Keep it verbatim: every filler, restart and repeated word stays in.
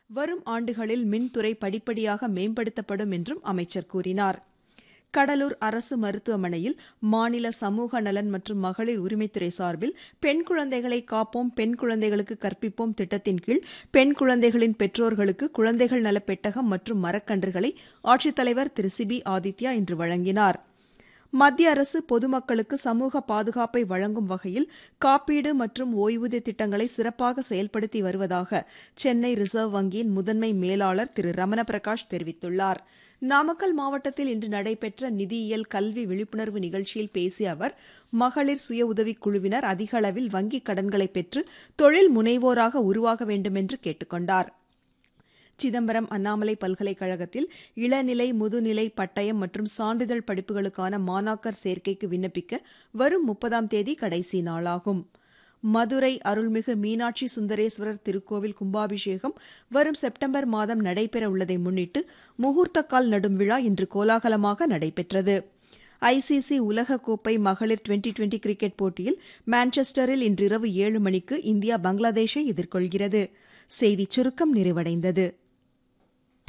வரும் ஆண்டுகளில் மின்துறை படிப்படியாக மேம்படுத்தப்படும் என்றும் அமைச்சர் கூறினார். கடலூர் அரசு மருத்துவமனையில் மாநில சமூக நலன் மற்றும் மகளிர் உரிமைத்துறை சார்பில் பெண் குழந்தைகளை காப்போம் பெண் குழந்தைகளுக்கு கற்பிப்போம் திட்டத்தின் கீழ் பெண் குழந்தைகளின் பெற்றோர்களுக்கு குழந்தைகள் நல பெட்டகம் மற்றும் மரக்கன்றுகளை ஆட்சித்தலைவர் திரு சி பி ஆதித்யா இன்று வழங்கினார். மத்திய அரசு பொதுமக்களுக்கு சமூக பாதுகாப்பை வழங்கும் வகையில் காப்பீடு மற்றும் ஓய்வூதிய திட்டங்களை சிறப்பாக செயல்படுத்தி வருவதாக சென்னை ரிசர்வ் வங்கியின் முதன்மை மேலாளர் திரு ரமண பிரகாஷ் தெரிவித்துள்ளார். நாமக்கல் மாவட்டத்தில் இன்று நடைபெற்ற நிதியியல் கல்வி விழிப்புணர்வு நிகழ்ச்சியில் பேசிய அவர், மகளிர் சுய உதவிக் குழுவினர் அதிக அளவில் வங்கிக் கடன்களை பெற்று தொழில் முனைவோராக உருவாக வேண்டும் என்று கேட்டுக் கொண்டார். சிதம்பரம் அண்ணாமலை பல்கலைக்கழகத்தில் இளநிலை முதுநிலை பட்டயம் மற்றும் சான்றிதழ் படிப்புகளுக்கான மாணாக்கர் சேர்க்கைக்கு விண்ணப்பிக்க வரும் முப்பதாம் தேதி கடைசி நாளாகும். மதுரை அருள்மிகு மீனாட்சி சுந்தரேஸ்வரர் திருக்கோவில் கும்பாபிஷேகம் வரும் செப்டம்பர் மாதம் நடைபெறவுள்ளதை முன்னிட்டு முகூர்த்தக்கால் நடும் விழா இன்று கோலாகலமாக நடைபெற்றது. ஐசிசி உலகக்கோப்பை மகளிர் டுவெண்டி டுவெண்டி கிரிக்கெட் போட்டியில் மான்செஸ்டரில் இன்றிரவு ஏழு மணிக்கு இந்தியா பங்களாதேஷை எதிர்கொள்கிறது. செய்திச் சுருக்கம் நிறைவடைந்தது.